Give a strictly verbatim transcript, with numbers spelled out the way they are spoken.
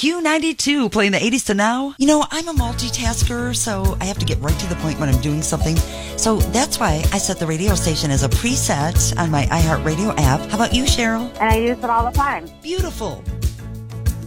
Q ninety-two, playing the eighties to now. You know, I'm a multitasker, so I have to get right to the point when I'm doing something. So that's why I set the radio station as a preset on my iHeartRadio app. How about you, Cheryl? And I use it all the time. Beautiful.